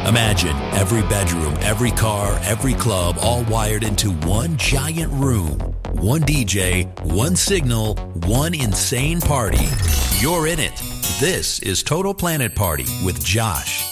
Imagine every bedroom, every car, every club, all wired into one giant room. One DJ, one signal, one insane party. You're in it. This is Total Planet Party with Josh.